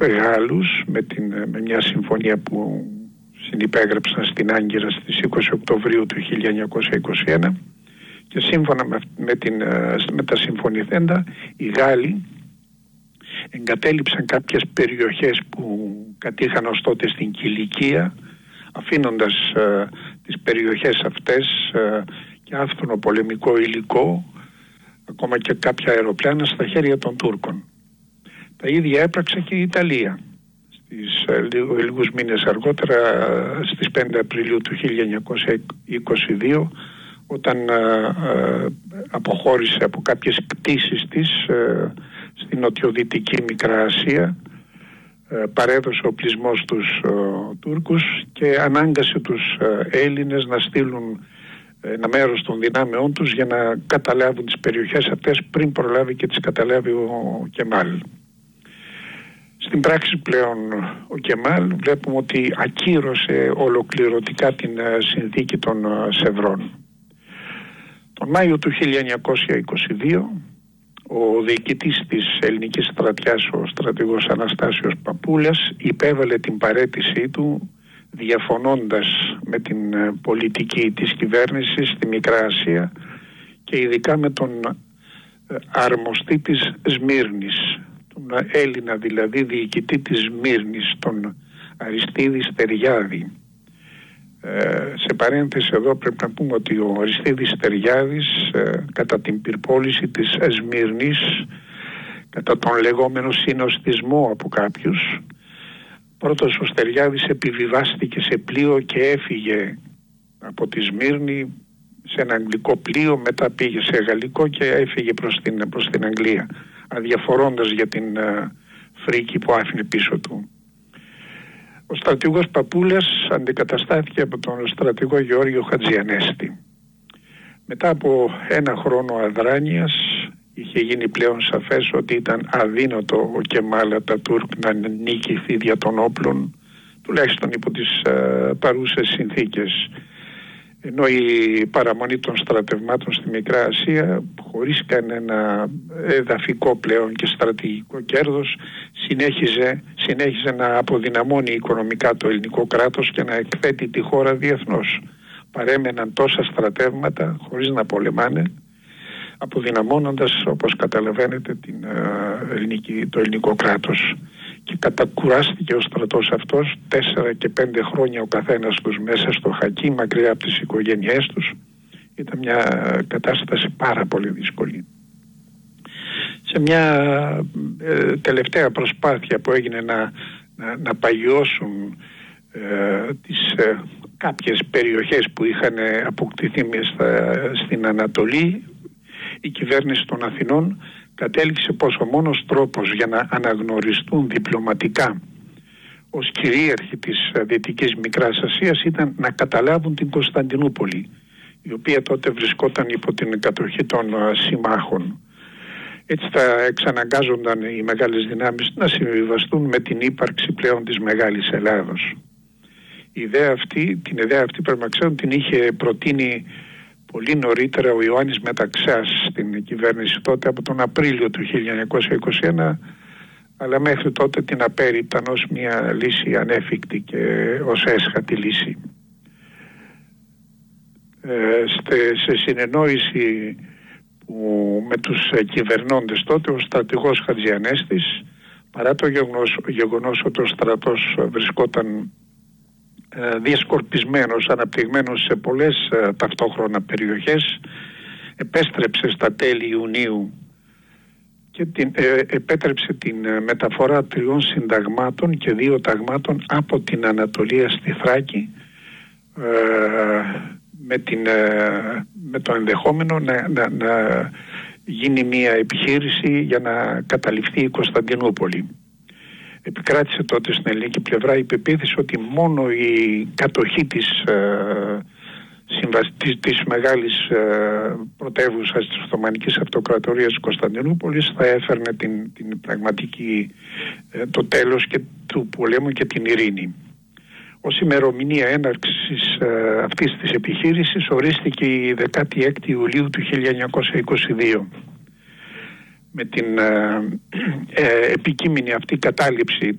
Γάλλους με μια συμφωνία που συνυπέγραψαν στην Άγκυρα στις 20 Οκτωβρίου του 1921, και σύμφωνα με τα συμφωνηθέντα, οι Γάλλοι εγκατέλειψαν κάποιες περιοχές που κατήχαν ως τότε στην Κιλικία, αφήνοντας τις περιοχές αυτές και άφθονο πολεμικό υλικό, ακόμα και κάποια αεροπλάνα, στα χέρια των Τούρκων. Τα ίδια έπραξε και η Ιταλία. Λίγους μήνες αργότερα, στις 5 Απριλίου του 1922, όταν αποχώρησε από κάποιες κτίσεις της στην νοτιοδυτική Μικρά Ασία, παρέδωσε οπλισμό στους Τούρκους και ανάγκασε τους Έλληνες να στείλουν ένα μέρος των δυνάμεών τους για να καταλάβουν τις περιοχές αυτές πριν προλάβει και τις καταλάβει ο Κεμάλ. Στην πράξη πλέον ο Κεμάλ βλέπουμε ότι ακύρωσε ολοκληρωτικά την συνθήκη των Σευρών. Τον Μάιο του 1922 ο διοικητής της ελληνικής στρατιάς, ο στρατηγός Αναστάσιος Παπούλας, υπέβαλε την παραίτησή του, διαφωνώντας με την πολιτική της κυβέρνησης στη Μικρά Ασία και ειδικά με τον αρμοστή της Σμύρνης, τον Έλληνα δηλαδή διοικητή της Σμύρνης, τον Αριστίδη Στεριάδη. Σε παρένθεση εδώ πρέπει να πούμε ότι ο Αριστίδης Στεριάδης, κατά την πυρπόληση της Σμύρνης, κατά τον λεγόμενο συνοστισμό από κάποιους, πρώτος ο Στεριάδης επιβιβάστηκε σε πλοίο και έφυγε από τη Σμύρνη σε ένα αγγλικό πλοίο, μετά πήγε σε γαλλικό και έφυγε προς την Αγγλία, αδιαφορώντας για την φρίκη που άφηνε πίσω του. Ο στρατηγός Παπούλας αντικαταστάθηκε από τον στρατηγό Γεώργιο Χατζιανέστη. Μετά από ένα χρόνο αδράνειας είχε γίνει πλέον σαφές ότι ήταν αδύνατο ο Κεμάλ Ατατούρκ να νικηθεί δια των όπλων, τουλάχιστον υπό τις παρούσες συνθήκες. Ενώ η παραμονή των στρατευμάτων στη Μικρά Ασία, χωρίς κανένα εδαφικό πλέον και στρατηγικό κέρδος, συνέχιζε να αποδυναμώνει οικονομικά το ελληνικό κράτος και να εκθέτει τη χώρα διεθνώς. Παρέμεναν τόσα στρατεύματα χωρίς να πολεμάνε, αποδυναμώνοντας, όπως καταλαβαίνετε, το ελληνικό κράτος. Και κατακουράστηκε ο στρατός αυτός 4 και 5 χρόνια ο καθένας τους μέσα στο χακί, μακριά από τις οικογένειές τους. Ήταν μια κατάσταση πάρα πολύ δύσκολη. Σε μια τελευταία προσπάθεια που έγινε να παγιώσουν κάποιες περιοχές που είχαν αποκτηθεί στην Ανατολή, η κυβέρνηση των Αθηνών κατέληξε πως ο μόνος τρόπος για να αναγνωριστούν διπλωματικά ως κυρίαρχοι της Δυτικής Μικράς Ασίας ήταν να καταλάβουν την Κωνσταντινούπολη, η οποία τότε βρισκόταν υπό την κατοχή των συμμάχων. Έτσι θα εξαναγκάζονταν οι μεγάλες δυνάμεις να συμβιβαστούν με την ύπαρξη πλέον της Μεγάλης Ελλάδος. Την ιδέα αυτή πρέπει να ξέρουν την είχε προτείνει πολύ νωρίτερα ο Ιωάννης Μεταξάς στην κυβέρνηση τότε, από τον Απρίλιο του 1921, αλλά μέχρι τότε την απέρριπταν ως μια λύση ανέφικτη και ως έσχατη λύση. Σε συνεννόηση με τους κυβερνώντες τότε, ο στρατηγός Χατζιανέστης, παρά το γεγονός ότι ο στρατός βρισκόταν διασκορπισμένος, αναπτυγμένος σε πολλές ταυτόχρονα περιοχές, επέστρεψε στα τέλη Ιουνίου και επέτρεψε την μεταφορά 3 συνταγμάτων και 2 ταγμάτων από την Ανατολία στη Θράκη, με το ενδεχόμενο να γίνει μια επιχείρηση για να καταληφθεί η Κωνσταντινούπολη. Επικράτησε τότε στην ελληνική πλευρά η πεποίθηση ότι μόνο η κατοχή της μεγάλης πρωτεύουσας της Οθωμανικής Αυτοκρατορίας της Κωνσταντινούπολης θα έφερνε την πραγματική, το τέλος και του πολέμου και την ειρήνη. Ως ημερομηνία έναρξης αυτής της επιχείρησης ορίστηκε η 16η Ιουλίου του 1922. Με την επικείμενη αυτή κατάληψη